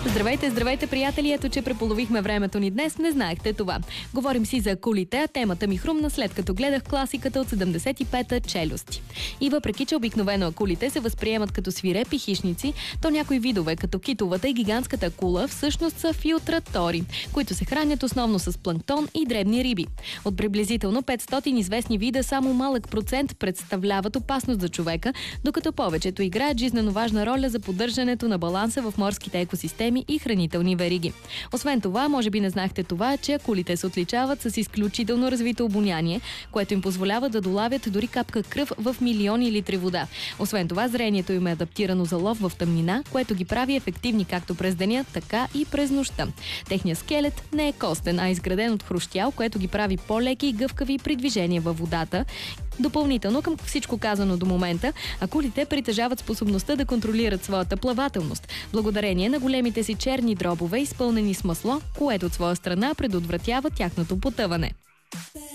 Здравейте, здравейте, приятели! Ето, че преполовихме времето ни днес. Не знаехте това. Говорим си за колите, а темата ми хрумна след като гледах класиката от 75-та Челюсти. И въпреки, че обикновено акулите се възприемат като свирепи хищници, то някои видове, като китовата и гигантската акула, всъщност са филтратори, които се хранят основно с планктон и дребни риби. От приблизително 500 известни вида само малък процент представляват опасност за човека, докато повечето играят жизнено важна роля за поддържането на баланса в морските екосистеми и хранителни вериги. Освен това, може би не знахте това, че акулите се отличават с изключително развито обоняние, което им позволява да долавят дори капка кръв в милиони литри вода. Освен това, зрението им е адаптирано за лов в тъмнина, което ги прави ефективни както през деня, така и през нощта. Техният скелет не е костен, а изграден от хрущял, което ги прави по-леки и гъвкави при движение във водата. Допълнително към всичко казано до момента, акулите притежават способността да контролират своята плавателност, благодарение на големите си черни дробове, изпълнени с масло, което от своя страна предотвратява тяхното потъване.